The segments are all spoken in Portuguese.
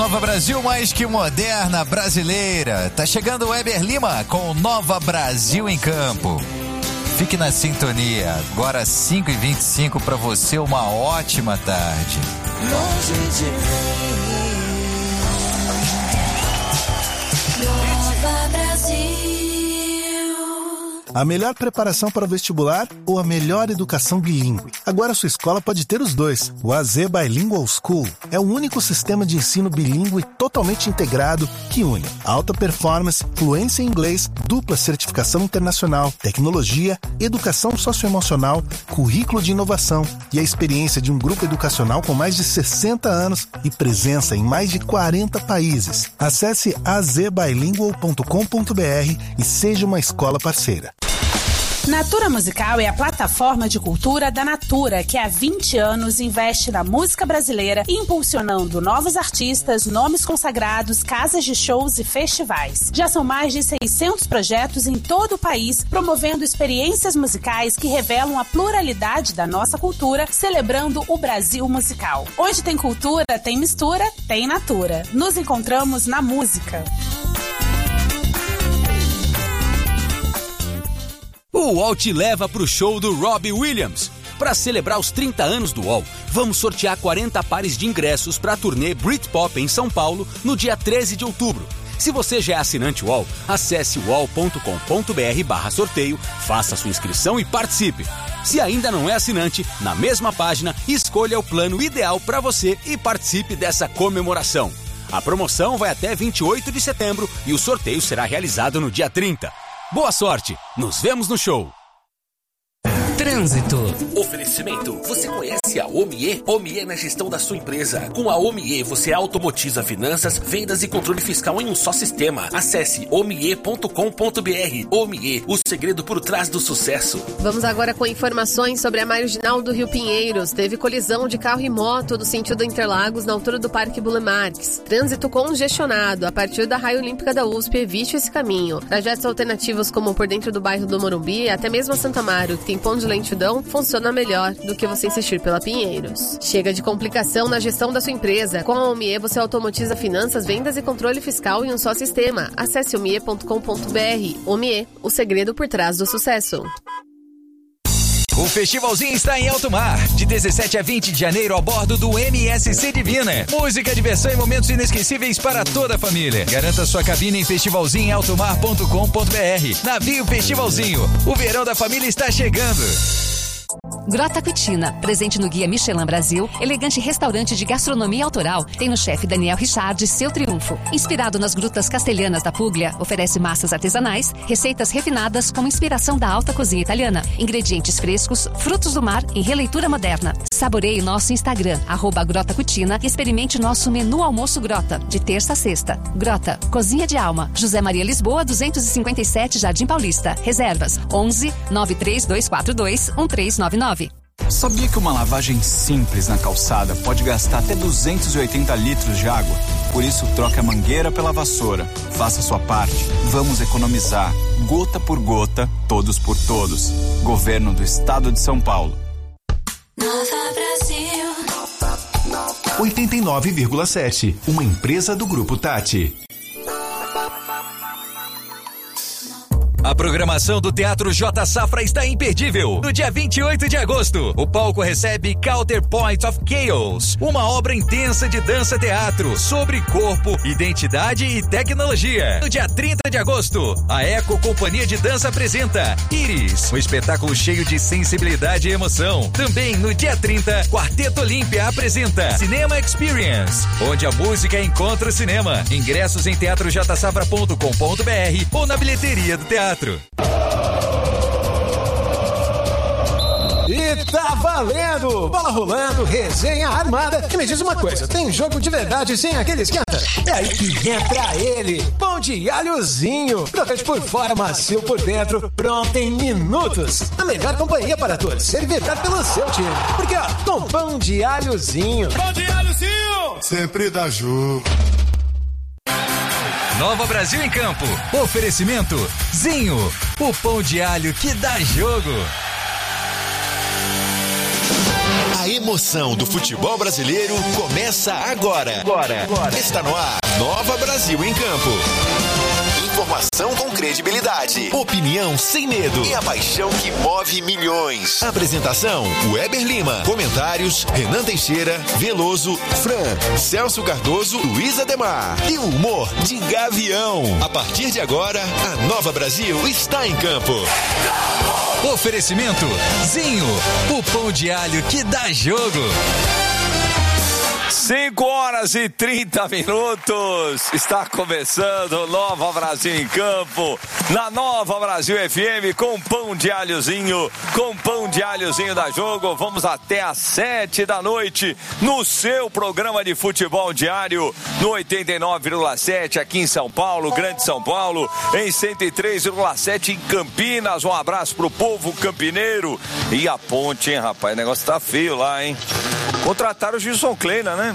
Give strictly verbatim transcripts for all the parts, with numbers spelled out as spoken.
Nova Brasil, mais que moderna brasileira. Tá chegando o Weber Lima com Nova Brasil em Campo. Fique na sintonia. Agora cinco e vinte e cinco para você, uma ótima tarde. Longe de mim, Nova Brasil. A melhor preparação para o vestibular ou a melhor educação bilíngue? Agora sua escola pode ter os dois. O A Z Bilingual School é o único sistema de ensino bilíngue totalmente integrado que une alta performance, fluência em inglês, dupla certificação internacional, tecnologia, educação socioemocional, currículo de inovação e a experiência de um grupo educacional com mais de sessenta anos e presença em mais de quarenta países. Acesse a z bilingual ponto com ponto b r e seja uma escola parceira. Natura Musical é a plataforma de cultura da Natura, que há vinte anos investe na música brasileira, impulsionando novos artistas, nomes consagrados, casas de shows e festivais. Já são mais de seiscentos projetos em todo o país, promovendo experiências musicais que revelam a pluralidade da nossa cultura, celebrando o Brasil musical. Onde tem cultura, tem mistura, tem Natura. Nos encontramos na música. O U O L te leva pro show do Robbie Williams. Para celebrar os trinta anos do U O L, vamos sortear quarenta pares de ingressos para a turnê Britpop em São Paulo no dia treze de outubro. Se você já é assinante U O L, acesse u o l ponto com ponto b r barra sorteio, faça sua inscrição e participe. Se ainda não é assinante, na mesma página, escolha o plano ideal para você e participe dessa comemoração. A promoção vai até vinte e oito de setembro e o sorteio será realizado no dia trinta. Boa sorte! Nos vemos no show! Trânsito. Oferecimento. Você conhece a Omie? Omie na gestão da sua empresa. Com a Omie, você automatiza finanças, vendas e controle fiscal em um só sistema. Acesse omie ponto com ponto b r. Omie, o segredo por trás do sucesso. Vamos agora com informações sobre a marginal do Rio Pinheiros. Teve colisão de carro e moto no sentido Interlagos, na altura do Parque Bulemarques. Trânsito congestionado. A partir da Raia Olímpica da U S P, evite esse caminho. Trajetos alternativos como por dentro do bairro do Morumbi, até mesmo a Santa Amaro, que tem ponto de lentidão, funciona melhor do que você insistir pela Pinheiros. Chega de complicação na gestão da sua empresa. Com a Omie, você automatiza finanças, vendas e controle fiscal em um só sistema. Acesse omie ponto com ponto b r. Omie, o segredo por trás do sucesso. O Festivalzinho está em Alto Mar, de dezessete a vinte de janeiro, a bordo do M S C Divina. Música, diversão e momentos inesquecíveis para toda a família. Garanta sua cabine em festivalzinho em alto mar ponto com ponto b r. Navio Festivalzinho, o verão da família está chegando. Grota Cucina, presente no Guia Michelin Brasil, elegante restaurante de gastronomia autoral, tem no chefe Daniel Richard seu triunfo. Inspirado nas grutas castelhanas da Puglia, oferece massas artesanais, receitas refinadas com inspiração da alta cozinha italiana, ingredientes frescos, frutos do mar em releitura moderna. Saboreie nosso Instagram, arroba Grota Cucina, e experimente nosso menu almoço Grota, de terça a sexta. Grota, Cozinha de Alma, José Maria Lisboa, duzentos e cinquenta e sete, Jardim Paulista. Reservas, onze, nove três dois quatro dois, um três nove nove. Sabia que uma lavagem simples na calçada pode gastar até duzentos e oitenta litros de água? Por isso, troque a mangueira pela vassoura. Faça a sua parte. Vamos economizar. Gota por gota, todos por todos. Governo do Estado de São Paulo. Nova Brasil. oitenta e nove vírgula sete. Uma empresa do Grupo Tati. A programação do Teatro J Safra está imperdível. No dia vinte e oito de agosto, o palco recebe Counterpoint of Chaos, uma obra intensa de dança-teatro sobre corpo, identidade e tecnologia. No dia trinta de agosto, a Eco Companhia de Dança apresenta Iris, um espetáculo cheio de sensibilidade e emoção. Também no dia trinta, Quarteto Olímpia apresenta Cinema Experience, onde a música encontra o cinema. Ingressos em teatro j safra ponto com ponto b r ou na bilheteria do teatro. E tá valendo! Bola rolando, resenha armada. E me diz uma coisa, tem jogo de verdade sem aquele esquenta? É aí que entra ele, pão de alhozinho. Crocante por fora, macio por dentro, pronto em minutos. A melhor companhia para torcer e vibrar pelo seu time. Porque ó, com pão de alhozinho. Pão de alhozinho! Sempre dá jogo. Nova Brasil em Campo. Oferecimento Zinho, o pão de alho que dá jogo. A emoção do futebol brasileiro começa agora. Agora. agora. Está no ar, Nova Brasil em Campo. Informação com credibilidade, opinião sem medo e a paixão que move milhões. Apresentação, Weber Lima. Comentários, Renan Teixeira, Veloso, Fran, Celso Cardoso, Luiz Ademar. E o humor de Gavião. A partir de agora, a Nova Brasil está em campo. Oferecimento Zinho, o pão de alho que dá jogo. cinco horas e trinta minutos, está começando Nova Brasil em Campo, na Nova Brasil F M, com pão de alhozinho, com pão de alhozinho da jogo. Vamos até às sete da noite, no seu programa de futebol diário, no oitenta e nove vírgula sete aqui em São Paulo, Grande São Paulo, em cento e três vírgula sete em Campinas. Um abraço pro povo campineiro. E a ponte, hein, rapaz, o negócio tá feio lá, hein? Contrataram o Gilson Kleina, né?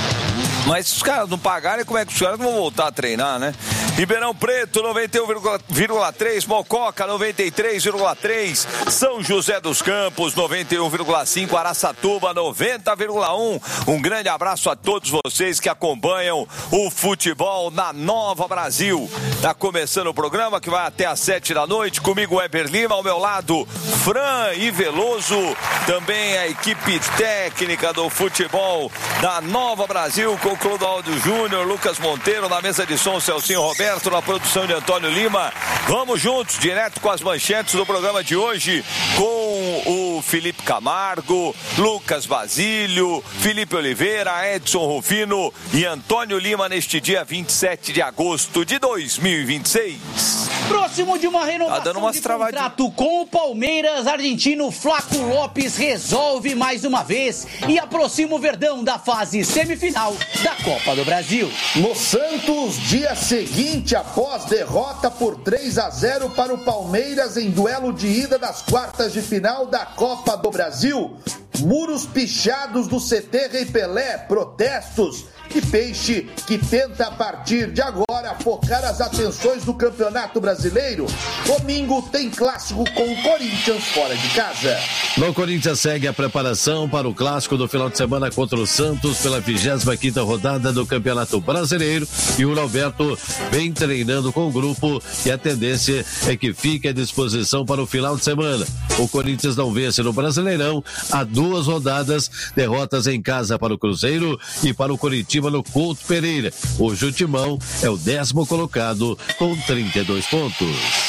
Mas se os caras não pagarem, como é que os caras não vão voltar a treinar, né? Ribeirão Preto, noventa e um vírgula três, Mococa, noventa e três vírgula três, São José dos Campos, noventa e um vírgula cinco, Araçatuba, noventa vírgula um. Um grande abraço a todos vocês que acompanham o futebol na Nova Brasil. Tá começando o programa que vai até às sete da noite, comigo Weber Lima, ao meu lado Fran e Veloso, também a equipe técnica do futebol da Nova Brasil, com Clodoaldo Júnior, Lucas Monteiro, na mesa de som, Celcinho Roberto, na produção de Antônio Lima. Vamos juntos, direto com as manchetes do programa de hoje, com o Felipe Camargo, Lucas Basílio, Felipe Oliveira, Edson Rufino e Antônio Lima, neste dia vinte e sete de agosto de dois mil e vinte e seis. Próximo de uma renovação tá dando umas de contrato com o Palmeiras, argentino Flaco Lopes resolve mais uma vez e aproxima o Verdão da fase semifinal da Copa do Brasil. No Santos, dia seguinte, após derrota por três a zero para o Palmeiras em duelo de ida das quartas de final da Copa do Brasil, muros pichados do C T Rei Pelé, protestos e Peixe, que tenta a partir de agora focar as atenções do Campeonato Brasileiro. Domingo tem clássico com o Corinthians fora de casa. No Corinthians segue a preparação para o clássico do final de semana contra o Santos pela vigésima quinta rodada do Campeonato Brasileiro, e o Roberto vem treinando com o grupo e a tendência é que fique à disposição para o final de semana. O Corinthians não vence no Brasileirão há duas rodadas, derrotas em casa para o Cruzeiro e para o Coritiba no Couto Pereira. Hoje o Timão é o décimo colocado com trinta e dois pontos.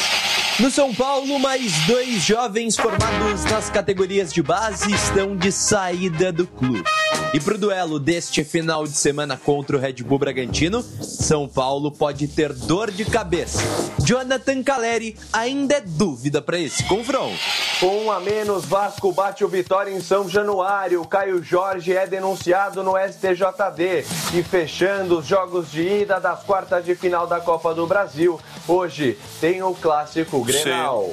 No São Paulo, mais dois jovens formados nas categorias de base estão de saída do clube. E para o duelo deste final de semana contra o Red Bull Bragantino, São Paulo pode ter dor de cabeça. Jonathan Caleri ainda é dúvida para esse confronto. Com um a menos, Vasco bate o Vitória em São Januário. Caio Jorge é denunciado no S T J D. E fechando os jogos de ida das quartas de final da Copa do Brasil, hoje tem o clássico Grenal.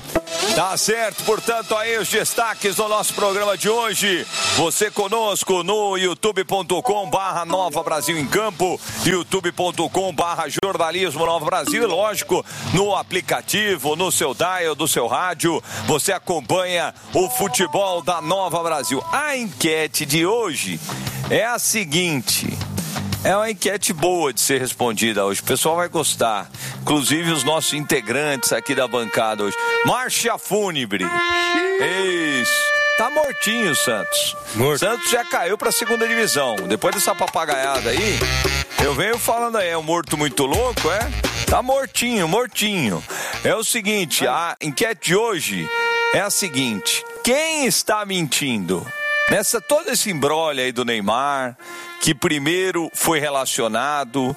Tá certo, portanto, aí os destaques do nosso programa de hoje. Você conosco no youtube ponto com barra Nova Brasil em Campo, youtube ponto com barra Jornalismo Nova Brasil, e lógico, no aplicativo, no seu dial, do seu rádio, você acompanha o futebol da Nova Brasil. A enquete de hoje é a seguinte... É uma enquete boa de ser respondida hoje. O pessoal vai gostar. Inclusive os nossos integrantes aqui da bancada hoje. Marcha fúnebre. Isso. Tá mortinho o Santos. Morto. Santos já caiu pra segunda divisão. Depois dessa papagaiada aí, eu venho falando aí, é um morto muito louco, é? Tá mortinho, mortinho. É o seguinte, a enquete de hoje é a seguinte. Quem está mentindo? Nessa todo esse imbróglio aí do Neymar, que primeiro foi relacionado,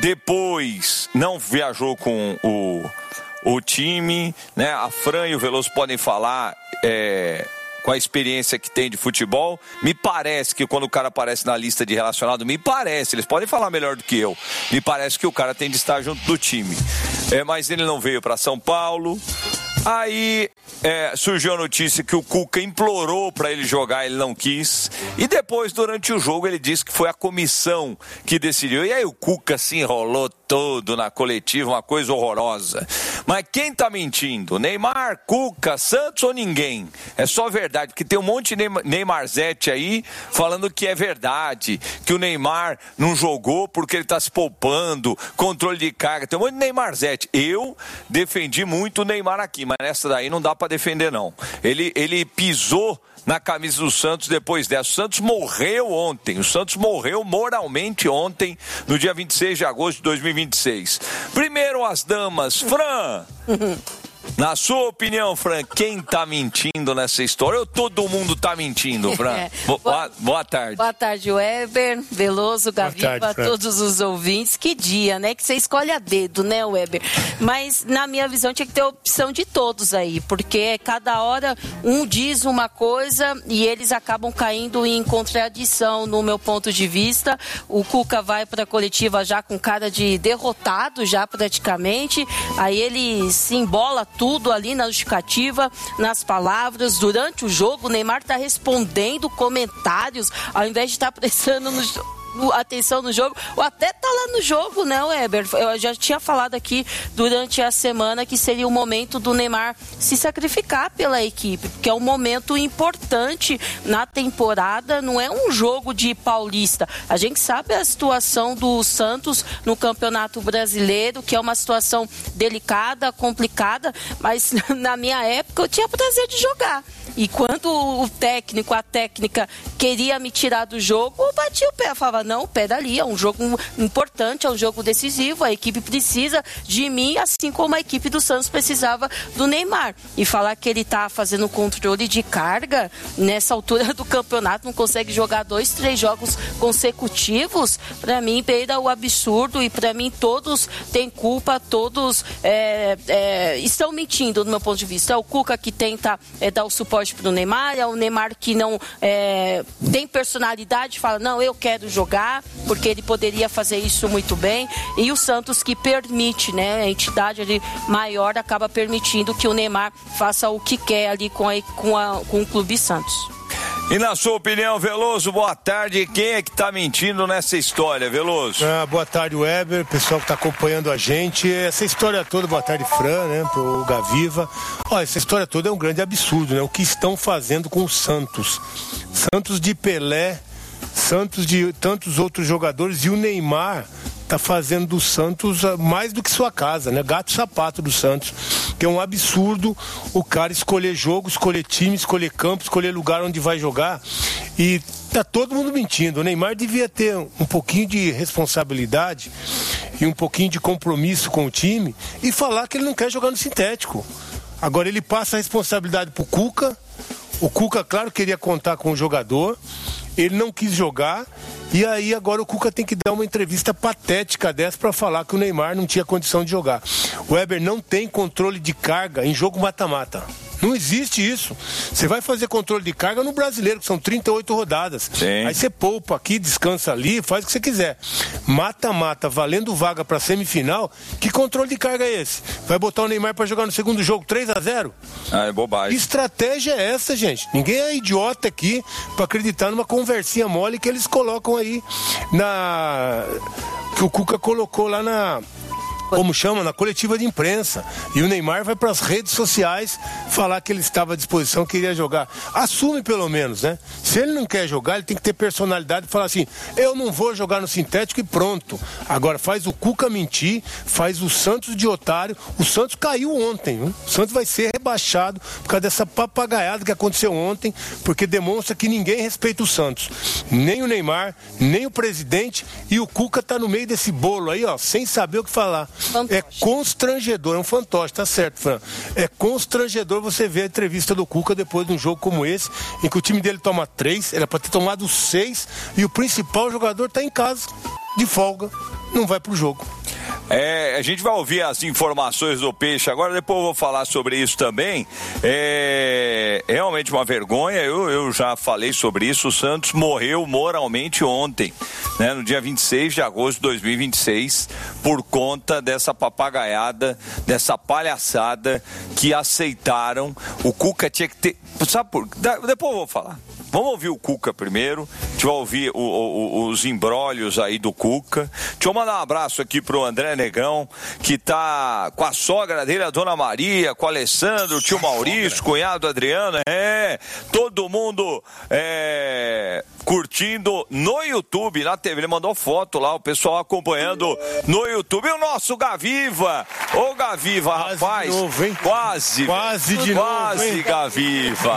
depois não viajou com o, o time, né? A Fran e o Veloso podem falar é, com a experiência que tem de futebol. Me parece que quando o cara aparece na lista de relacionado, me parece, eles podem falar melhor do que eu, me parece que o cara tem de estar junto do time. É, mas ele não veio para São Paulo. Aí é, surgiu a notícia que o Cuca implorou para ele jogar, ele não quis. E depois, durante o jogo, ele disse que foi a comissão que decidiu. E aí o Cuca se enrolou todo na coletiva, uma coisa horrorosa. Mas quem tá mentindo? Neymar, Cuca, Santos ou ninguém? É só verdade, porque tem um monte de Neymarzete aí falando que é verdade, que o Neymar não jogou porque ele tá se poupando, controle de carga, tem um monte de Neymarzete. Eu defendi muito o Neymar aqui, mas nessa daí não dá pra defender não. Ele, ele pisou na camisa do Santos depois dessa. O Santos morreu ontem. O Santos morreu moralmente ontem, no dia vinte e seis de agosto de dois mil e vinte e seis. Primeiro as damas. Fran, na sua opinião, Fran, quem tá mentindo nessa história? Ou todo mundo tá mentindo, Fran? É. Boa, boa, boa tarde. Boa tarde, Weber, Veloso, Gaviva, todos os ouvintes. Que dia, né? Que você escolhe a dedo, né, Weber? Mas, na minha visão, tinha que ter opção de todos aí, porque cada hora um diz uma coisa e eles acabam caindo em contradição, no meu ponto de vista. O Cuca vai pra coletiva já com cara de derrotado, já praticamente. Aí ele se embola tudo ali na justificativa, nas palavras. Durante o jogo, o Neymar está respondendo comentários, ao invés de estar tá prestando no, no, atenção no jogo, ou até tá lá no jogo, né, Weber? Eu já tinha falado aqui durante a semana que seria o momento do Neymar se sacrificar pela equipe, porque é um momento importante na temporada, não é um jogo de paulista. A gente sabe a situação do Santos no Campeonato Brasileiro, que é uma situação delicada, complicada, mas na minha época eu tinha prazer de jogar. E quando o técnico, a técnica queria me tirar do jogo, eu batia o pé, eu falava, não, peraí, é um jogo importante, é um jogo decisivo, a equipe precisa de mim, assim como a equipe do Santos precisava do Neymar. E falar que ele tá fazendo controle de carga nessa altura do campeonato, não consegue jogar dois, três jogos consecutivos, pra mim beira o absurdo, e pra mim todos têm culpa, todos é, é, estão mentindo do meu ponto de vista. É o Cuca que tenta é, dar o suporte para o Neymar, é o Neymar que não é, tem personalidade, fala, não, eu quero jogar, porque ele poderia fazer isso muito bem, e o Santos que permite, né, a entidade ali maior acaba permitindo que o Neymar faça o que quer ali com, a, com, a, com o Clube Santos. E na sua opinião, Veloso, boa tarde. Quem é que tá mentindo nessa história, Veloso? Ah, boa tarde, Weber, pessoal que tá acompanhando a gente. Essa história toda, boa tarde, Fran, né, pro Gaviva. Ó, essa história toda é um grande absurdo, né? O que estão fazendo com o Santos. Santos de Pelé, Santos de tantos outros jogadores, e o Neymar tá fazendo do Santos mais do que sua casa, né? Gato sapato do Santos, que é um absurdo o cara escolher jogo, escolher time, escolher campo, escolher lugar onde vai jogar, e tá todo mundo mentindo. O Neymar devia ter um pouquinho de responsabilidade e um pouquinho de compromisso com o time e falar que ele não quer jogar no sintético. Agora ele passa a responsabilidade pro Cuca. O Cuca, claro, queria contar com o jogador, ele não quis jogar, e aí agora o Cuca tem que dar uma entrevista patética dessa para falar que o Neymar não tinha condição de jogar. O Weber não tem controle de carga em jogo mata-mata. Não existe isso. Você vai fazer controle de carga no Brasileiro, que são trinta e oito rodadas. Sim. Aí você poupa aqui, descansa ali, faz o que você quiser. Mata-mata, valendo vaga para semifinal, que controle de carga é esse? Vai botar o Neymar para jogar no segundo jogo três a zero? Ah, é bobagem. Que estratégia é essa, gente? Ninguém é idiota aqui para acreditar numa conversinha mole que eles colocam aí na... que o Cuca colocou lá na... como chama, na coletiva de imprensa. E o Neymar vai para as redes sociais falar que ele estava à disposição, que iria jogar. Assume pelo menos, né? Se ele não quer jogar, ele tem que ter personalidade e falar assim, eu não vou jogar no sintético e pronto. Agora faz o Cuca mentir, faz o Santos de otário. O Santos caiu ontem, viu? O Santos vai ser rebaixado por causa dessa papagaiada que aconteceu ontem, porque demonstra que ninguém respeita o Santos. Nem o Neymar, nem o presidente, e o Cuca tá no meio desse bolo aí, ó, sem saber o que falar. Fantoche. É constrangedor, é um fantoche, tá certo, Fran? É constrangedor você ver a entrevista do Cuca depois de um jogo como esse, em que o time dele toma três, era pra ter tomado seis, e o principal jogador tá em casa, de folga, não vai pro jogo. É, a gente vai ouvir as informações do Peixe agora, depois eu vou falar sobre isso também. É, é realmente uma vergonha, eu, eu já falei sobre isso. O Santos morreu moralmente ontem, né, no dia vinte e seis de agosto de dois mil e vinte e seis, por conta dessa papagaiada, dessa palhaçada que aceitaram. O Cuca tinha que ter... Sabe por... Depois eu vou falar. Vamos ouvir o Cuca primeiro, gente vai ouvir o, o, os imbrólios aí do Cuca. Deixa eu mandar um abraço aqui pro André Negrão, que tá com a sogra dele, a Dona Maria, com o Alessandro, o tio Maurício, o cunhado Adriano, é, todo mundo é, curtindo no YouTube, na T V, ele mandou foto lá, o pessoal acompanhando no YouTube. E o nosso Gaviva, ô Gaviva, quase rapaz, de novo, hein? quase, quase de quase, novo, hein? Gaviva,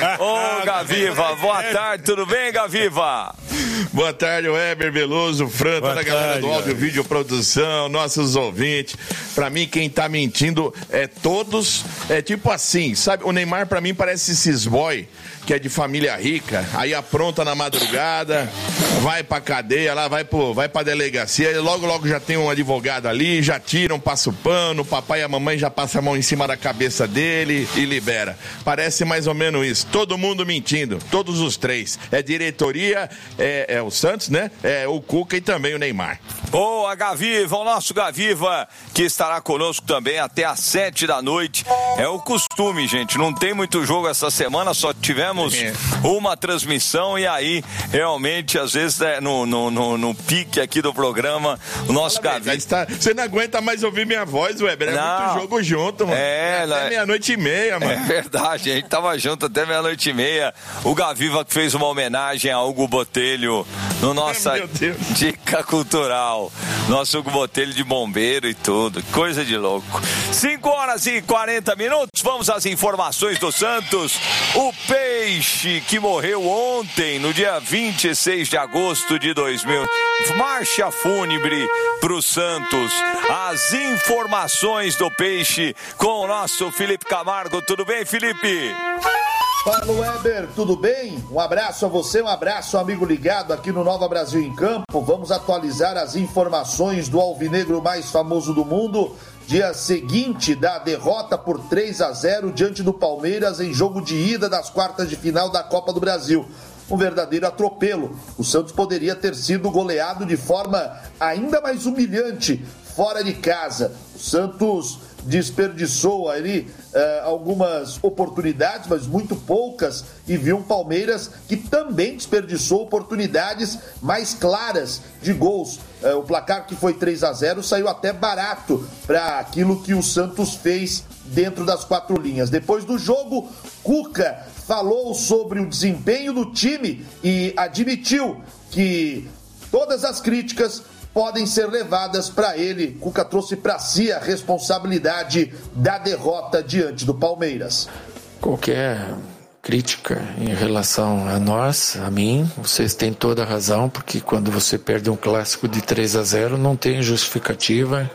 ô Gaviva, boa tarde, tudo bem, Gaviva? Boa tarde, Weber Veloso, Fran, toda a galera do áudio, vídeo, produção, nossos ouvintes. Pra mim, quem tá mentindo é todos, é tipo assim, sabe? O Neymar pra mim parece esses boy que é de família rica, aí apronta na madrugada, vai pra cadeia, lá vai, pro, vai pra delegacia, e logo logo já tem um advogado ali, já tiram, passa o pano, o papai e a mamãe já passam a mão em cima da cabeça dele e libera. Parece mais ou menos isso, todo mundo mentindo, todos os três. É diretoria, é, é o Santos, né? É o Cuca e também o Neymar. Boa, Gaviva, o nosso Gaviva, que estará conosco também até às sete da noite. É o costume, gente, não tem muito jogo essa semana, só tivemos uma transmissão e aí, realmente, às vezes, é, no, no, no, no pique aqui do programa, o nosso Gaviva... Tá, você não aguenta mais ouvir minha voz, Weber, é não, muito jogo junto, mano. É, até é, meia-noite e meia, mano. É verdade, a gente tava junto até meia-noite e meia. O Gaviva que fez uma homenagem a Hugo Botelho no nossa dica cultural. Nosso Hugo Botelho de bombeiro e tudo, coisa de louco. cinco horas e quarenta minutos, vamos às informações do Santos. O Peixe, que morreu ontem, no dia vinte e seis de agosto de dois mil. Marcha fúnebre pro Santos. As informações do Peixe com o nosso Felipe Camargo. Tudo bem, Felipe? Fala, Weber, tudo bem? Um abraço a você, um abraço, amigo ligado aqui no Nova Brasil em Campo. Vamos atualizar as informações do alvinegro mais famoso do mundo. Dia seguinte da derrota por três a zero diante do Palmeiras em jogo de ida das quartas de final da Copa do Brasil. Um verdadeiro atropelo. O Santos poderia ter sido goleado de forma ainda mais humilhante fora de casa. O Santos desperdiçou ali uh, algumas oportunidades, mas muito poucas, e viu um Palmeiras que também desperdiçou oportunidades mais claras de gols. Uh, o placar, que foi três a zero, saiu até barato para aquilo que o Santos fez dentro das quatro linhas. Depois do jogo, Cuca falou sobre o desempenho do time e admitiu que todas as críticas podem ser levadas para ele. Cuca trouxe para si a responsabilidade da derrota diante do Palmeiras. Qualquer crítica em relação a nós, a mim, vocês têm toda a razão, porque quando você perde um clássico de três a zero não tem justificativa,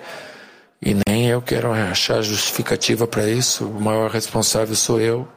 e nem eu quero achar justificativa para isso. O maior responsável sou eu.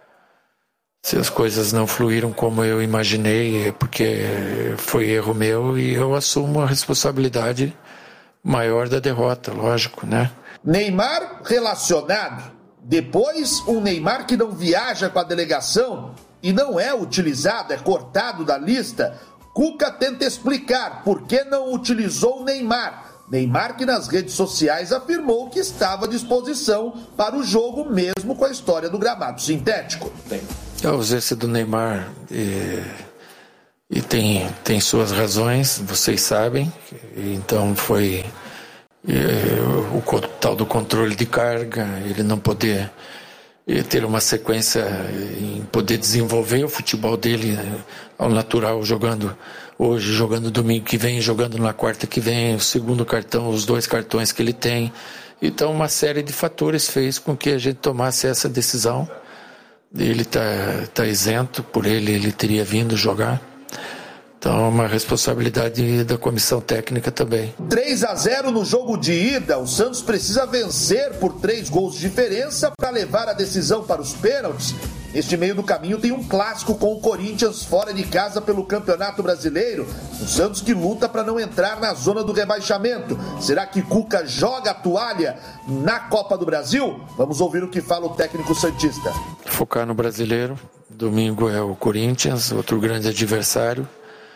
Se as coisas não fluíram como eu imaginei, é porque foi erro meu e eu assumo a responsabilidade maior da derrota, lógico, né? Neymar relacionado. Depois, um Neymar que não viaja com a delegação e não é utilizado, é cortado da lista. Cuca tenta explicar por que não utilizou o Neymar. Neymar, que nas redes sociais afirmou que estava à disposição para o jogo, mesmo com a história do gramado sintético. A ausência do Neymar e, e tem, tem suas razões, vocês sabem. Então foi e, o, o tal do controle de carga, ele não poder e, ter uma sequência em poder desenvolver o futebol dele ao natural, jogando hoje, jogando domingo que vem, jogando na quarta que vem, o segundo cartão, os dois cartões que ele tem. Então uma série de fatores fez com que a gente tomasse essa decisão. Ele está tá isento, por ele ele teria vindo jogar. Então é uma responsabilidade da comissão técnica também. três a zero no jogo de ida, o Santos precisa vencer por três gols de diferença para levar a decisão para os pênaltis. Neste meio do caminho tem um clássico com o Corinthians fora de casa pelo Campeonato Brasileiro. O Santos que luta para não entrar na zona do rebaixamento. Será que Cuca joga a toalha na Copa do Brasil? Vamos ouvir o que fala o técnico santista. Focar no brasileiro. Domingo é o Corinthians, outro grande adversário.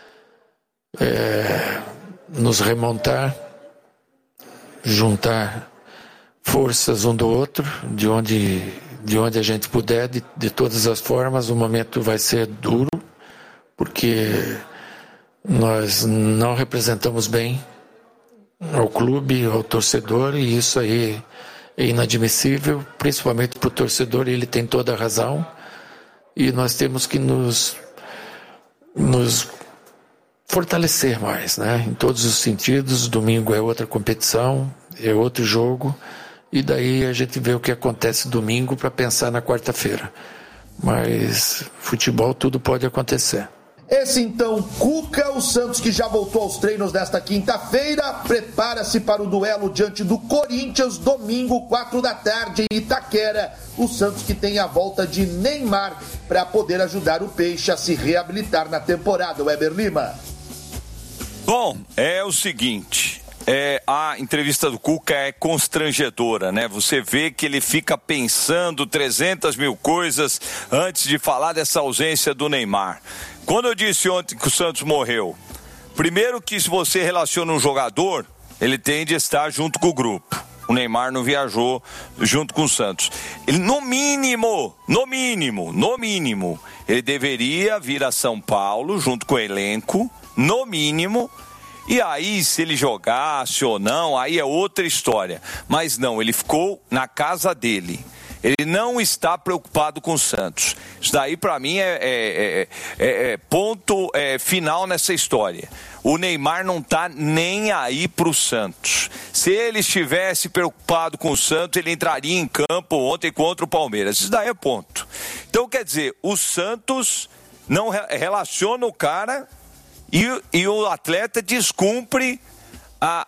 É, nos remontar, juntar forças um do outro, de onde... de onde a gente puder, de, de todas as formas. O momento vai ser duro, porque nós não representamos bem ao clube, ao torcedor, e isso aí é inadmissível, principalmente para o torcedor, ele tem toda a razão, e nós temos que nos, nos fortalecer mais, né? Em todos os sentidos. Domingo é outra competição, é outro jogo, e daí a gente vê o que acontece domingo para pensar na quarta-feira. Mas futebol, tudo pode acontecer. Esse então, Cuca, o Santos que já voltou aos treinos nesta quinta-feira, prepara-se para o duelo diante do Corinthians, domingo, quatro da tarde, em Itaquera. O Santos que tem a volta de Neymar para poder ajudar o Peixe a se reabilitar na temporada. Weber Lima. Bom, é o seguinte... É, a entrevista do Cuca é constrangedora, né? Você vê que ele fica pensando trezentas mil coisas antes de falar dessa ausência do Neymar. Quando eu disse ontem que o Santos morreu, primeiro que se você relaciona um jogador, ele tem de estar junto com o grupo. O Neymar não viajou junto com o Santos. Ele, no mínimo, no mínimo, no mínimo, ele deveria vir a São Paulo junto com o elenco, no mínimo. E aí, se ele jogasse ou não, aí é outra história. Mas não, ele ficou na casa dele. Ele não está preocupado com o Santos. Isso daí, para mim, é, é, é, é ponto é, final nessa história. O Neymar não está nem aí para o Santos. Se ele estivesse preocupado com o Santos, ele entraria em campo ontem contra o Palmeiras. Isso daí é ponto. Então, quer dizer, o Santos não re- relaciona o cara... E, e o atleta descumpre a,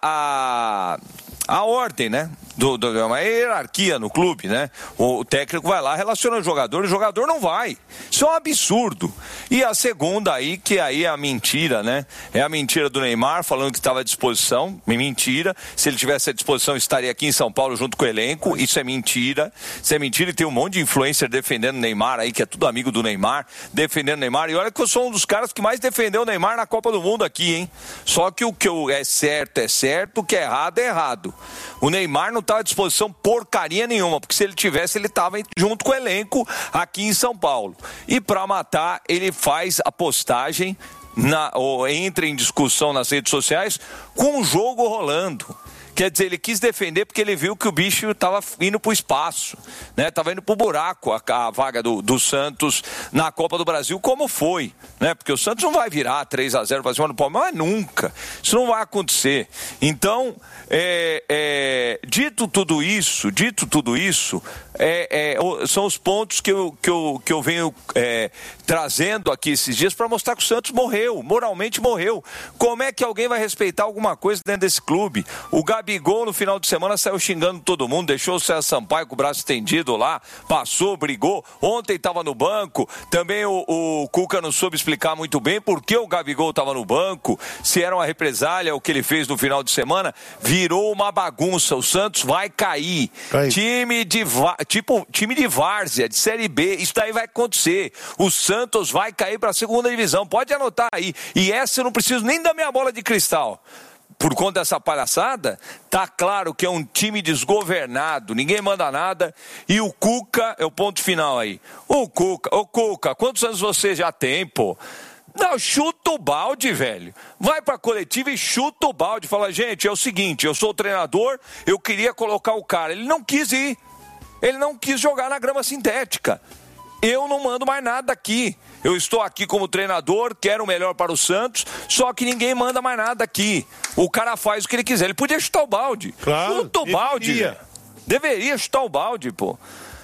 a, a ordem, né? Do, do, uma hierarquia no clube, né? O, o técnico vai lá, relaciona o jogador, o jogador não vai. Isso é um absurdo. E a segunda aí, que aí é a mentira, né? É a mentira do Neymar, falando que estava à disposição. Mentira. Se ele tivesse à disposição, estaria aqui em São Paulo junto com o elenco. Isso é mentira. Isso é mentira, e tem um monte de influencer defendendo o Neymar aí, que é tudo amigo do Neymar, defendendo o Neymar. E olha que eu sou um dos caras que mais defendeu o Neymar na Copa do Mundo aqui, hein? Só que o que é certo é certo, o que é errado é errado. O Neymar não estava à disposição porcaria nenhuma, porque se ele tivesse, ele estava junto com o elenco aqui em São Paulo. E para matar, ele faz a postagem, na, ou entra em discussão nas redes sociais com o jogo rolando. Quer dizer, ele quis defender porque ele viu que o bicho estava indo para o espaço, né? Estava indo para o buraco a, a vaga do, do Santos na Copa do Brasil, como foi, né? Porque o Santos não vai virar três a zero para cima do Palmeiras, nunca. Isso não vai acontecer. Então, é, é, dito tudo isso, dito tudo isso, é, é, são os pontos que eu, que eu, que eu venho é, trazendo aqui esses dias para mostrar que o Santos morreu, moralmente morreu. Como é que alguém vai respeitar alguma coisa dentro desse clube? O Gabigol no final de semana saiu xingando todo mundo, deixou o César Sampaio com o braço estendido lá, passou, brigou, ontem estava no banco, também o, o Cuca não soube explicar muito bem por que o Gabigol estava no banco, se era uma represália o que ele fez no final de semana, virou uma bagunça, o Santos vai cair, Cai. time de tipo time de várzea, de Série B, isso daí vai acontecer, o Santos vai cair para a segunda divisão, pode anotar aí, e essa eu não preciso nem da minha bola de cristal. Por conta dessa palhaçada, tá claro que é um time desgovernado, ninguém manda nada, e o Cuca é o ponto final aí. O Cuca, ô Cuca, quantos anos você já tem, pô? Não, chuta o balde, velho. Vai pra coletiva e chuta o balde. Fala, gente, é o seguinte, eu sou o treinador, eu queria colocar o cara. Ele não quis ir. Ele não quis jogar na grama sintética. Eu não mando mais nada aqui. Eu estou aqui como treinador, quero o melhor para o Santos, só que ninguém manda mais nada aqui. O cara faz o que ele quiser. Ele podia chutar o balde. Claro, Chuta o balde. Deveria. deveria chutar o balde, pô.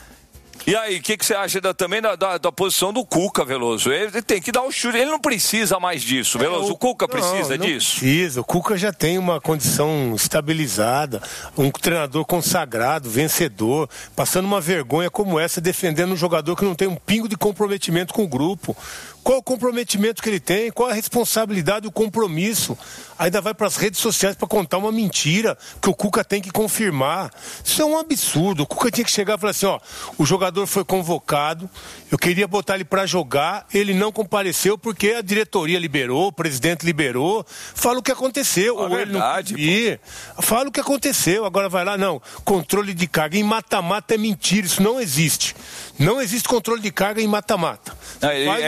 E aí, o que, que você acha da, também da, da, da posição do Cuca, Veloso? Ele tem que dar o chute, ele não precisa mais disso, Veloso. É, o, o Cuca precisa não, não disso? Precisa, o Cuca já tem uma condição estabilizada, um treinador consagrado, vencedor, passando uma vergonha como essa, defendendo um jogador que não tem um pingo de comprometimento com o grupo. Qual o comprometimento que ele tem? Qual a responsabilidade e o compromisso? Ainda vai para as redes sociais para contar uma mentira que o Cuca tem que confirmar. Isso é um absurdo. O Cuca tinha que chegar e falar assim, ó, o jogador foi convocado, eu queria botar ele para jogar, ele não compareceu porque a diretoria liberou, o presidente liberou. Fala o que aconteceu. É ou verdade, ele não quis. Fala o que aconteceu. Agora vai lá, não. Controle de carga em mata-mata é mentira, isso não existe. Não existe controle de carga em mata-mata. Não, ele, Faz ele, o controle de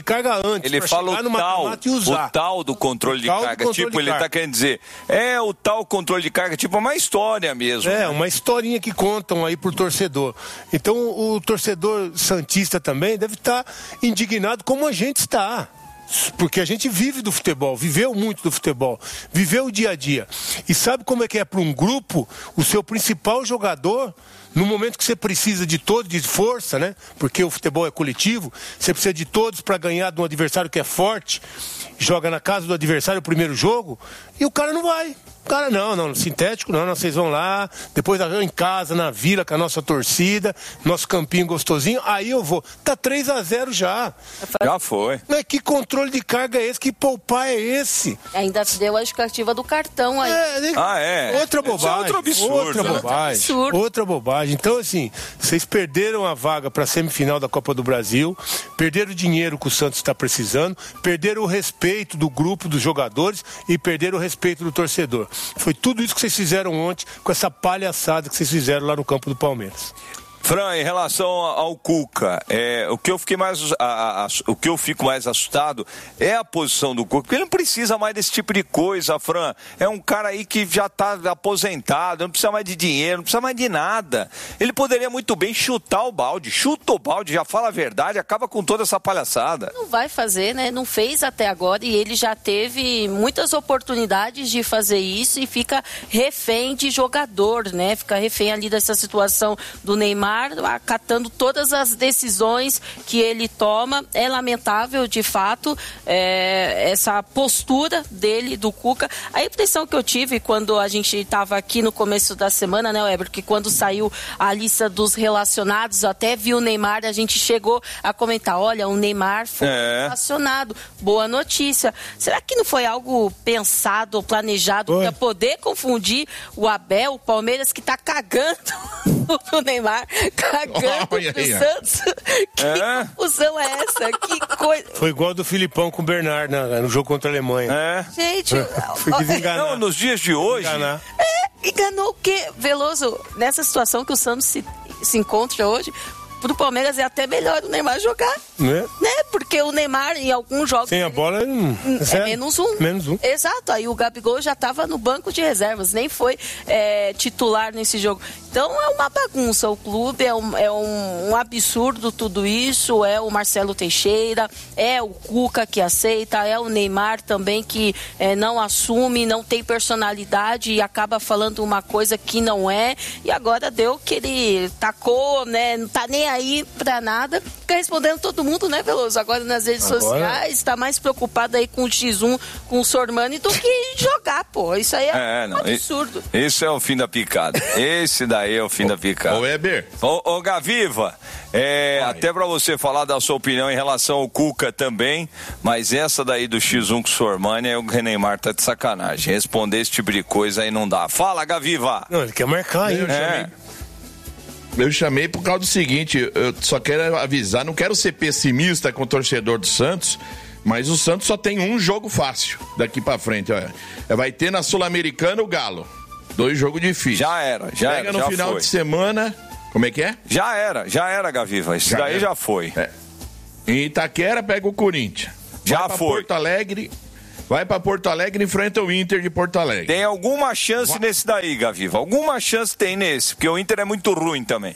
de carga antes. Ele fala o tal, o tal do controle de carga. Tipo, ele está querendo dizer, é o tal controle de carga, tipo uma história mesmo. É, uma historinha que contam aí pro torcedor. Então o torcedor santista também deve estar indignado como a gente está. Porque a gente vive do futebol, viveu muito do futebol, viveu o dia a dia. E sabe como é que é para um grupo, o seu principal jogador, no momento que você precisa de todos, de força, né? Porque o futebol é coletivo, você precisa de todos para ganhar de um adversário que é forte, joga na casa do adversário o primeiro jogo, e o cara não vai. O cara, não, não, sintético não, não, vocês vão lá, depois em casa, na vila, com a nossa torcida, nosso campinho gostosinho, aí eu vou. Tá três a zero já. Já foi. Mas que controle de carga é esse? Que poupar é esse? Ainda deu a justificativa do cartão aí. É, ah, é? Outra bobagem. É outro absurdo. Outra né? bobagem. Absurdo. Outra bobagem. Então, assim, vocês perderam a vaga para a semifinal da Copa do Brasil, perderam o dinheiro que o Santos está precisando, perderam o respeito do grupo, dos jogadores e perderam o respeito do torcedor. Foi tudo isso que vocês fizeram ontem com essa palhaçada que vocês fizeram lá no campo do Palmeiras. Fran, em relação ao Cuca, é, o, que eu fiquei mais, a, a, o que eu fico mais assustado é a posição do Cuca, porque ele não precisa mais desse tipo de coisa, Fran. É um cara aí que já está aposentado, não precisa mais de dinheiro, não precisa mais de nada. Ele poderia muito bem chutar o balde, chuta o balde, já fala a verdade, acaba com toda essa palhaçada. Não vai fazer, né? Não fez até agora e ele já teve muitas oportunidades de fazer isso e fica refém de jogador, né? Fica refém ali dessa situação do Neymar, acatando todas as decisões que ele toma. É lamentável, de fato, é, essa postura dele, do Cuca. A impressão que eu tive quando a gente estava aqui no começo da semana, né, Weber, que quando saiu a lista dos relacionados, até viu o Neymar, a gente chegou a comentar, olha, o Neymar foi é. relacionado. Boa notícia. Será que não foi algo pensado ou planejado para poder confundir o Abel, o Palmeiras, que está cagando o Neymar, cagando oh, yeah, yeah. pro Santos? Que é. confusão é essa? Que coisa. Foi igual do Filipão com o Bernard né, no jogo contra a Alemanha. É. Gente, foi desenganar. Não, nos dias de hoje. Enganar. É, enganou o quê? Veloso, nessa situação que o Santos se, se encontra hoje, pro Palmeiras é até melhor o Neymar jogar. Né? né? Porque o Neymar, em alguns jogos... Sem a bola, é, é menos um. Menos um. Exato. Aí o Gabigol já estava no banco de reservas, nem foi é, titular nesse jogo. Então é uma bagunça. O clube é, um, é um, um absurdo tudo isso. É o Marcelo Teixeira, é o Cuca que aceita, é o Neymar também que é, não assume, não tem personalidade e acaba falando uma coisa que não é. E agora deu que ele tacou, né? Não tá nem aí pra nada. Fica respondendo todo mundo, né, Veloso? Agora nas redes agora... sociais, está mais preocupado aí com o xis um, com o Sormani, do que jogar, pô. Isso aí é, é um não, absurdo. Esse é o fim da picada. Esse daí é o fim da picada. Ô, Weber. Ô, ô Gaviva, é, até pra você falar da sua opinião em relação ao Cuca também, mas essa daí do xis um com o Sormani, é o Neymar tá de sacanagem. Responder esse tipo de coisa aí não dá. Fala, Gaviva. Não, ele quer marcar aí. É. Eu chamei por causa do seguinte, eu só quero avisar, não quero ser pessimista com o torcedor do Santos, mas o Santos só tem um jogo fácil daqui pra frente, olha. Vai ter na Sul-Americana o Galo. Dois jogos difíceis. Já era, já Pega era. Pega no já final foi. de semana, como é que é? Já era, já era, Gaviva. Isso já daí era. já foi. É. Em Itaquera pega o Corinthians. Já Vai pra foi. Porto Alegre... Vai pra Porto Alegre e enfrenta o Inter de Porto Alegre. Tem alguma chance Vai. nesse daí, Gaviva? Alguma chance tem nesse, porque o Inter é muito ruim também.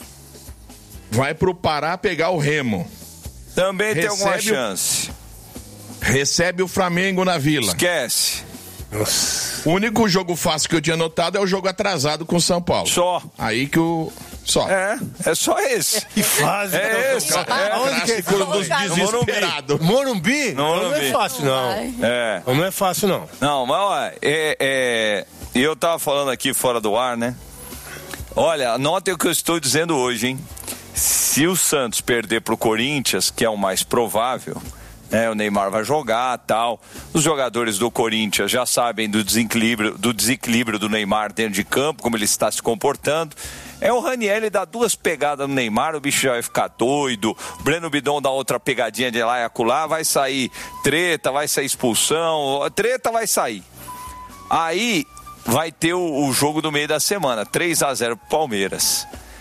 Vai pro Pará pegar o Remo. Também Recebe tem alguma chance. O... Recebe o Flamengo na Vila. Esquece. Nossa. O único jogo fácil que eu tinha notado é o jogo atrasado com o São Paulo. Só. Aí que o... Só. É, é só esse. Que fase. É esse. É, Onde que é esse? Dos desesperados. Morumbi? Não, não é fácil, não. É. Não é fácil, não. Não, mas olha, é, é, eu tava falando aqui fora do ar, né? Olha, anotem o que eu estou dizendo hoje, hein? Se o Santos perder pro Corinthians, que é o mais provável... É, o Neymar vai jogar, tal. Os jogadores do Corinthians já sabem do desequilíbrio, do desequilíbrio do Neymar dentro de campo, como ele está se comportando. É o Raniel, ele dá duas pegadas no Neymar, o bicho já vai ficar doido. O Breno Bidon dá outra pegadinha de lá e acolá, vai sair treta, vai sair expulsão, treta vai sair. Aí vai ter o, o jogo do meio da semana, três a zero pro Palmeiras.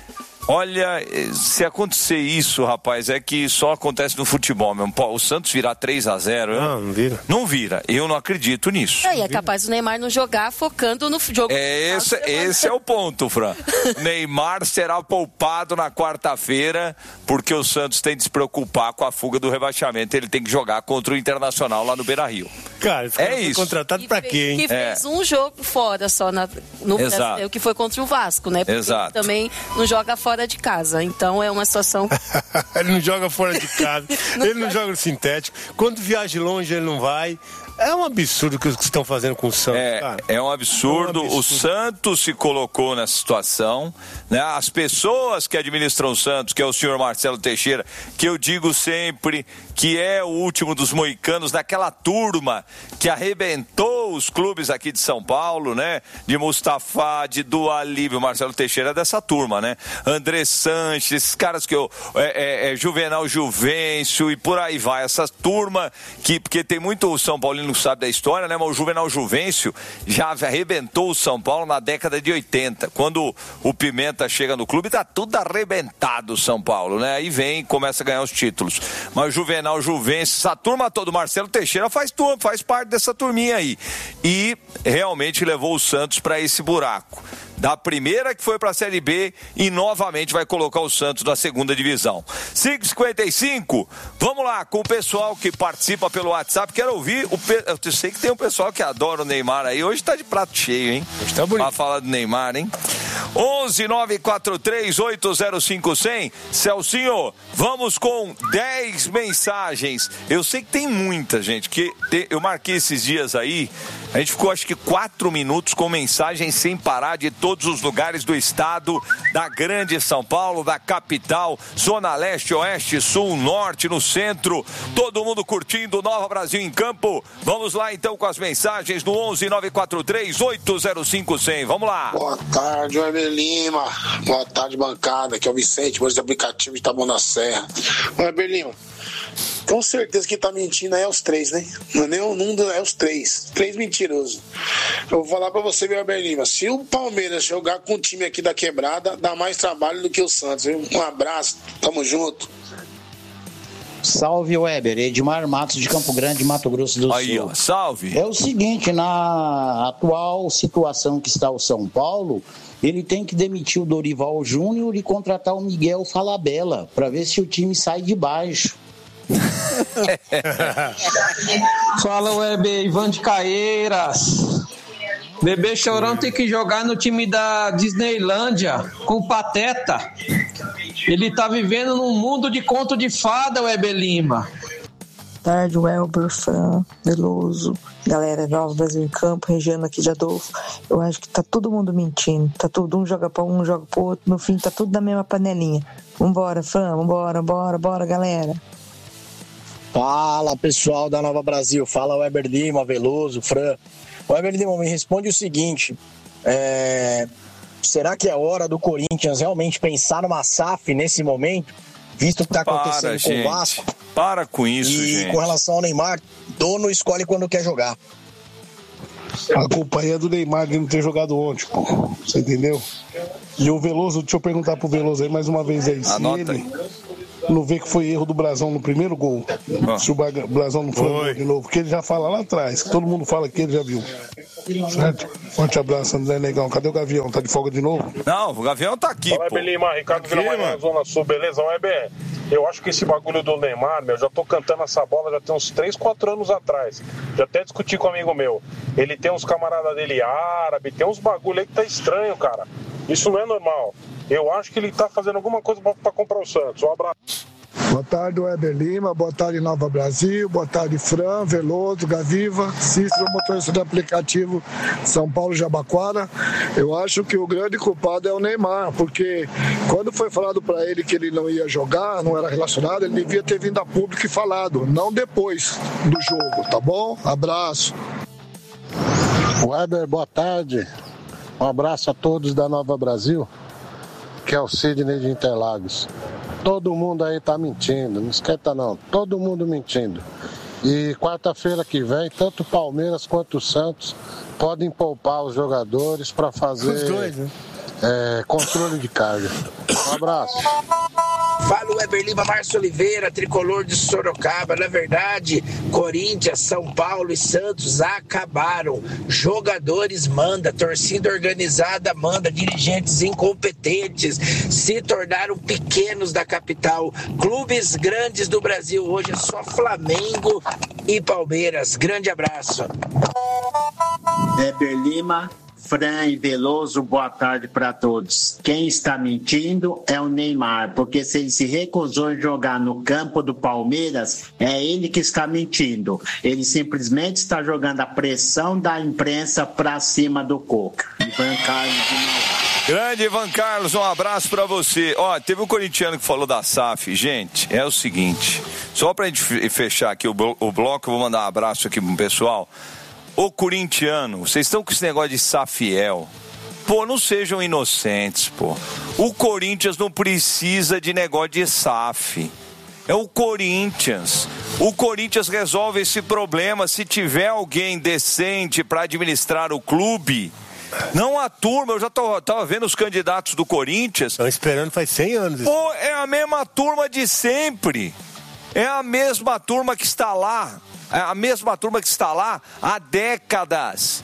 Olha, se acontecer isso, rapaz, é que só acontece no futebol mesmo. Pô, o Santos virar três a zero... Não, não vira. Não vira. Eu não acredito nisso. É, e é capaz o Neymar não jogar focando no jogo. É, esse, esse é o ponto, Fran. Neymar será poupado na quarta-feira porque o Santos tem de se preocupar com a fuga do rebaixamento. Ele tem que jogar contra o Internacional lá no Beira-Rio. Cara, é isso. Contratado pra quê, hein? Que fez é. um jogo fora só na, no Brasil, que foi contra o Vasco, né? Porque Exato. Ele também não joga fora de casa, então é uma situação... Ele não joga fora de casa, não ele não joga no sintético, quando viaja longe ele não vai. É um absurdo o que estão fazendo com o Santos, é, cara. É um absurdo. É um absurdo. O Santos se colocou nessa situação, né? As pessoas que administram o Santos, que é o senhor Marcelo Teixeira, que eu digo sempre que é o último dos moicanos daquela turma que arrebentou os clubes aqui de São Paulo, né? De Mustafa, de Dualívio, Marcelo Teixeira é dessa turma, né? André Sanches, esses caras que eu... É, é, é Juvenal Juvencio e por aí vai. Essa turma que... Porque tem muito São Paulino não sabe da história, né? Mas o Juvenal Juvencio já arrebentou o São Paulo na década de oitenta. Quando o Pimenta chega no clube, tá tudo arrebentado o São Paulo, né? Aí vem e começa a ganhar os títulos. Mas o Juvenal Juvencio, essa turma toda, o Marcelo Teixeira faz, turma, faz parte dessa turminha aí. E realmente levou o Santos para esse buraco. Da primeira que foi para a Série B e novamente vai colocar o Santos na segunda divisão. cinco e cinquenta e cinco, vamos lá com o pessoal que participa pelo WhatsApp. Quero ouvir, o pe... eu sei que tem um pessoal que adora o Neymar aí. Hoje tá de prato cheio, hein? Hoje tá bonito. Pra falar do Neymar, hein? onze nove quatro três oito zero cinco zero zero. Celcinho, vamos com dez mensagens. Eu sei que tem muita gente, que eu marquei esses dias aí. A gente ficou acho que quatro minutos com mensagens sem parar de todos os lugares do estado, da grande São Paulo, da capital, zona leste, oeste, sul, norte, no centro. Todo mundo curtindo Nova Brasil em Campo. Vamos lá então com as mensagens no onze nove quatro três oito zero cinco zero zero. Vamos lá. Boa tarde, Weber Lima. Boa tarde, bancada. Aqui é o Vicente, por esse aplicativo de Taboão da Serra. Weber Lima, com certeza quem tá mentindo aí é os três, né? Não é nem o mundo, é os três. Três mentirosos. Eu vou falar pra você, Weber Lima, se o Palmeiras jogar com o time aqui da quebrada, dá mais trabalho do que o Santos, viu? Um abraço, tamo junto. Salve, Weber. Edmar Matos de Campo Grande, Mato Grosso do Aí, Sul. Ó, salve. É o seguinte, na atual situação que está o São Paulo, ele tem que demitir o Dorival Júnior e contratar o Miguel Falabella, para ver se o time sai de baixo. Fala, Weber, Ivan de Caeiras. Bebê Chorão tem que jogar no time da Disneylândia com o Pateta. Ele tá vivendo num mundo de conto de fada, Weber Lima. Boa tarde, Welber, Fran, Veloso, galera, Nova Brasil em Campo, Regiano aqui de Adolfo. Eu acho que tá todo mundo mentindo. Tá tudo, um joga pra um, um joga pro outro. No fim, tá tudo na mesma panelinha. Vambora, Fran, vambora, bora, bora, galera. Fala, pessoal da Nova Brasil. Fala, Weber Lima, Veloso, Fran. Weber Lima, me responde o seguinte. É... Será que é hora do Corinthians realmente pensar numa S A F nesse momento? Visto o que está acontecendo Para, com gente. o Vasco. Para com isso, e gente. Com relação ao Neymar, dono escolhe quando quer jogar. A culpa aí é do Neymar de não ter jogado ontem, pô. Você entendeu? E o Veloso, deixa eu perguntar pro Veloso aí mais uma vez aí. Anota se ele não vê que foi erro do Brasão no primeiro gol, ah. se o Brasão não foi de novo, porque ele já fala lá atrás, que todo mundo fala que ele já viu. Certo? Forte abraço, André Negão. Cadê o Gavião? Tá de folga de novo? Não, o Gavião tá aqui, Fala, pô. Lima, Ricardo Vila na Zona Sul, beleza? Weber, eu acho que esse bagulho do Neymar, meu, já tô cantando essa bola já tem uns três, quatro anos atrás. Já até discuti com um amigo meu. Ele tem uns camaradas dele árabe, tem uns bagulho aí que tá estranho, cara. Isso não é normal. Eu acho que ele tá fazendo alguma coisa pra, pra comprar o Santos. Um abraço. Boa tarde, Weber Lima. Boa tarde, Nova Brasil. Boa tarde, Fran, Veloso, Gaviva, Cícero, motorista do aplicativo São Paulo Jabaquara. Eu acho que o grande culpado é o Neymar, porque quando foi falado para ele que ele não ia jogar, não era relacionado, ele devia ter vindo a público e falado, não depois do jogo, tá bom? Abraço. Weber, boa tarde. Um abraço a todos da Nova Brasil, que é o Sidney de Interlagos. Todo mundo aí tá mentindo, não esquenta não, todo mundo mentindo. E quarta-feira que vem, tanto o Palmeiras quanto o Santos podem poupar os jogadores para fazer os dois, né? é, controle de carga. Um abraço. Fala o Weber Lima, Márcio Oliveira, tricolor de Sorocaba. Na verdade, Corinthians, São Paulo e Santos acabaram. Jogadores manda, torcida organizada manda, dirigentes incompetentes se tornaram pequenos da capital. Clubes grandes do Brasil hoje é só Flamengo e Palmeiras. Grande abraço. Weber Lima, Fran e Veloso, boa tarde para todos. Quem está mentindo é o Neymar, porque se ele se recusou a jogar no campo do Palmeiras, é ele que está mentindo. Ele simplesmente está jogando a pressão da imprensa para cima do Coca. Ivan Carlos de Mauá. Grande Ivan Carlos, um abraço pra você. Ó, teve um corintiano que falou da S A F. Gente, é o seguinte, só pra gente fechar aqui o, blo- o bloco, eu vou mandar um abraço aqui pro pessoal. Ô corintiano, vocês estão com esse negócio de S A Fiel. Pô, não sejam inocentes, pô. O Corinthians não precisa de negócio de S A F. É o Corinthians. O Corinthians resolve esse problema se tiver alguém decente pra administrar o clube. Não a turma, eu já tô, tava vendo os candidatos do Corinthians. Estão esperando faz cem anos. Pô, é a mesma turma de sempre. É a mesma turma que está lá. É a mesma turma que está lá há décadas.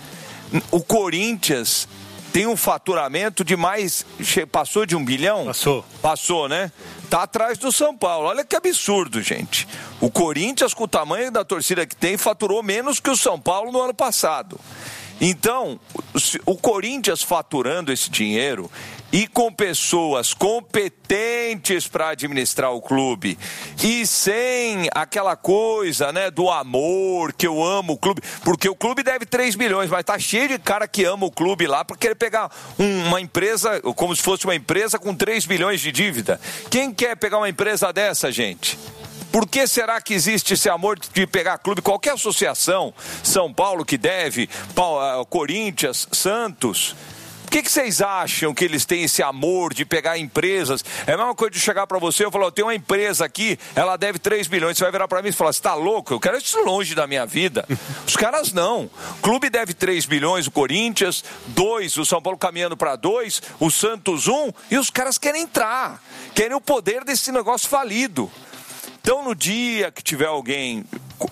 O Corinthians tem um faturamento de mais... Passou de um bilhão? Passou. Passou, né? Tá atrás do São Paulo. Olha que absurdo, gente. O Corinthians, com o tamanho da torcida que tem, faturou menos que o São Paulo no ano passado. Então, o Corinthians faturando esse dinheiro e com pessoas competentes para administrar o clube e sem aquela coisa, né, do amor, que eu amo o clube, porque o clube deve três milhões, mas tá cheio de cara que ama o clube lá para querer pegar um, uma empresa, como se fosse uma empresa com três milhões de dívida. Quem quer pegar uma empresa dessa, gente? Por que será que existe esse amor de pegar clube? Qualquer associação, São Paulo que deve, Corinthians, Santos... Por que, que vocês acham que eles têm esse amor de pegar empresas? É a mesma coisa de chegar para você e falar, eu tenho uma empresa aqui, ela deve três milhões. Você vai virar para mim e falar, você tá louco? Eu quero isso longe da minha vida. Os caras não. O clube deve três milhões, o Corinthians, dois, o São Paulo caminhando para dois, o Santos um, e os caras querem entrar. Querem o poder desse negócio falido. Então, no dia que tiver alguém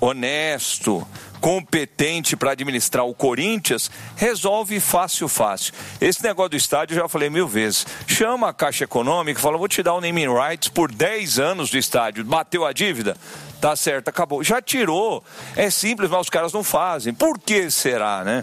honesto, competente para administrar o Corinthians, resolve fácil, fácil. Esse negócio do estádio eu já falei mil vezes. Chama a Caixa Econômica e fala, vou te dar o naming rights por dez anos do estádio. Bateu a dívida? Tá certo, acabou. Já tirou. É simples, mas os caras não fazem. Por que será, né?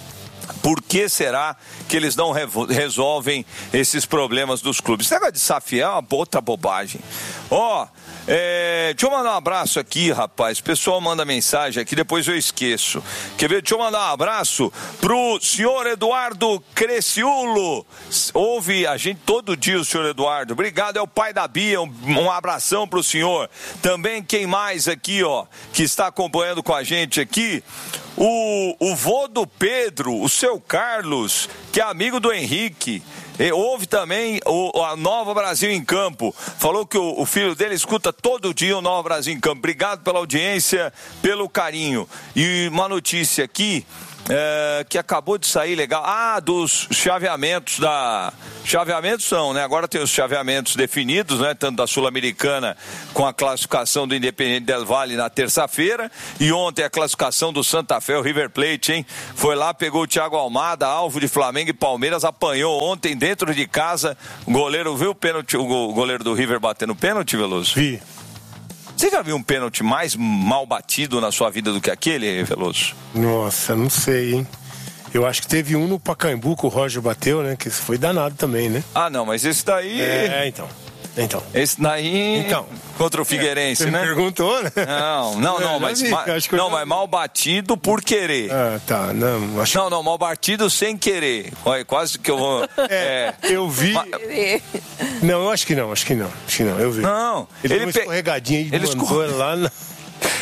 Por que será que eles não resolvem esses problemas dos clubes? Esse negócio de S A F é uma outra bobagem. Ó, oh, é, deixa eu mandar um abraço aqui, rapaz. O pessoal manda mensagem aqui, depois eu esqueço. Quer ver? Deixa eu mandar um abraço pro senhor Eduardo Creciulo. Ouve a gente todo dia, o senhor Eduardo. Obrigado, é o pai da Bia. Um, um abração pro senhor. Também quem mais aqui, ó, que está acompanhando com a gente aqui? O, o vô do Pedro, o seu Carlos, que é amigo do Henrique. E houve também o, a Nova Brasil em Campo. Falou que o, o filho dele escuta todo dia o Nova Brasil em Campo. Obrigado pela audiência, pelo carinho. E uma notícia aqui, é, que acabou de sair legal. Ah, dos chaveamentos da... Chaveamentos não, né? Agora tem os chaveamentos definidos, né? Tanto da Sul-Americana com a classificação do Independiente del Valle na terça-feira. E ontem a classificação do Santa Fé, o River Plate, hein? Foi lá, pegou o Thiago Almada, alvo de Flamengo e Palmeiras, apanhou ontem dentro de casa. O goleiro viu o pênalti, o goleiro do River batendo pênalti, Veloso? Vi. Você já viu um pênalti mais mal batido na sua vida do que aquele, Veloso? Nossa, não sei, hein? Eu acho que teve um no Pacaembu que o Roger bateu, né? Que foi danado também, né? Ah, não, mas esse daí... É, então. Então. Esse daí... Então. Contra o Figueirense, Você né? me perguntou, né? Não, não, não, eu mas, vi, ma... não eu... mas mal batido por querer. Ah, tá. Não, acho... não, não, mal batido sem querer. Quase que eu vou... É, é... eu vi... Ma... Não, eu acho que não, acho que não. Acho que não, eu vi. Não. Ele, ele deu uma escorregadinha e ele mandou escorre... lá na...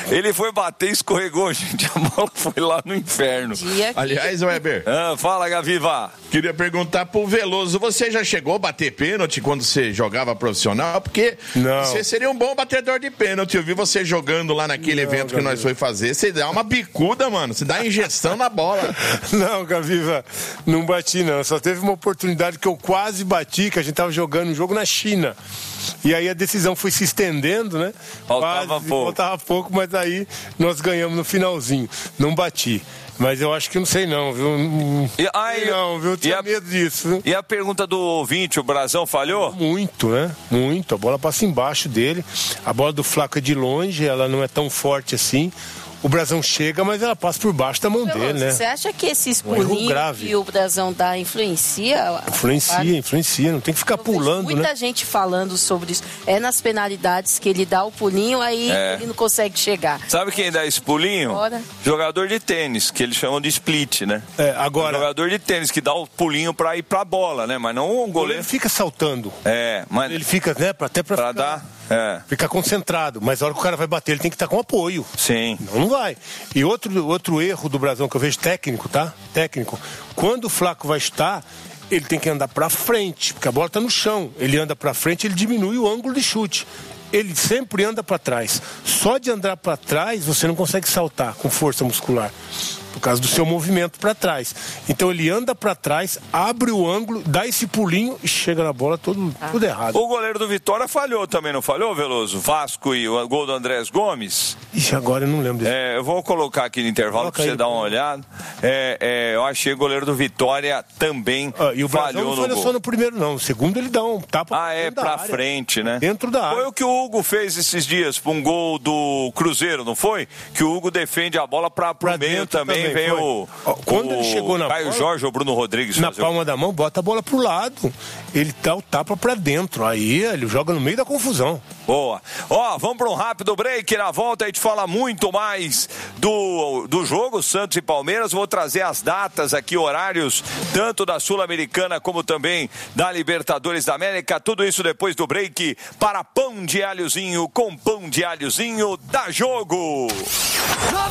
Ele foi bater, escorregou, gente. A bola foi lá no inferno. Aliás, Weber. Ah, fala, Gaviva. Queria perguntar pro Veloso, você já chegou a bater pênalti quando você jogava profissional? Porque não. Você seria um bom batedor de pênalti. Eu vi você jogando lá naquele não, evento Gaviva. Que nós foi fazer. Você dá uma bicuda, mano. Você dá injeção na bola. Não, Gaviva, não bati não. Só teve uma oportunidade que eu quase bati, que a gente tava jogando um jogo na China. E aí a decisão foi se estendendo, né? Faltava quase, pouco. Faltava pouco, mas aí nós ganhamos no finalzinho. Não bati. Mas eu acho que não sei não, viu? E, ai, não, viu? Eu tinha a, medo disso, viu? E a pergunta do ouvinte, o Brazão falhou? Muito, né? Muito. A bola passa embaixo dele. A bola do Flaco é de longe, ela não é tão forte assim. O Brazão chega, mas ela passa por baixo da mão Veloso, dele, né? Você acha que esses pulinhos que o Brazão dá influencia? Influencia, influencia. Não tem que ficar Eu pulando, muita né? gente falando sobre isso. É nas penalidades que ele dá o pulinho, aí é. ele não consegue chegar. Sabe quem dá esse pulinho? Agora... Jogador de tênis, que eles chamam de split, né? É, agora... Jogador de tênis que dá o pulinho pra ir pra bola, né? Mas não o goleiro. O goleiro fica saltando. É, mas... Ele fica, né? Até pra, pra ficar... dar... É. Fica concentrado, mas a hora que o cara vai bater, ele tem que estar com apoio. Sim. Não, não vai. E outro, outro erro do Brazão que eu vejo técnico, tá? Técnico. Quando o Flaco vai estar, ele tem que andar pra frente, porque a bola tá no chão. Ele anda pra frente, ele diminui o ângulo de chute. Ele sempre anda pra trás. Só de andar pra trás, você não consegue saltar com força muscular. Por causa do seu movimento para trás. Então ele anda para trás, abre o ângulo, dá esse pulinho e chega na bola todo, ah. tudo errado. O goleiro do Vitória falhou também, não falhou, Veloso? Vasco e o gol do Andrés Gomes. Ixi, agora eu não lembro desse. É, eu vou colocar aqui no intervalo para você dar uma olhada. É, é, eu achei o goleiro do Vitória também ah, e o falhou não no gol. Só no primeiro não, no segundo ele dá um tapa. Ah, é, para frente, né? Dentro da área. Foi o que o Hugo fez esses dias para um gol do Cruzeiro, não foi? Que o Hugo defende a bola para o meio também, também vem foi. o... Quando o ele chegou na Caio bola, Jorge ou Bruno Rodrigues na palma o... da mão, bota a bola pro lado. Ele dá o tapa pra dentro. Aí ele joga no meio da confusão. Boa. Ó, vamos para um rápido break. Na volta a gente fala muito mais do, do jogo Santos e Palmeiras. Vou trazer as datas aqui, horários, tanto da Sul-Americana como também da Libertadores da América. Tudo isso depois do break para Pão de Alhozinho com Pão de Alhozinho. Dá jogo!